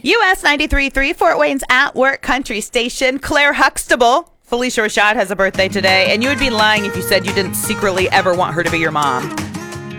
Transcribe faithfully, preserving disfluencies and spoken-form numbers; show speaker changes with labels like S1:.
S1: U S ninety-three point three, Fort Wayne's At Work Country Station. Claire Huxtable. Felicia Rashad has a birthday today, and you would be lying if you said you didn't secretly ever want her to be your mom.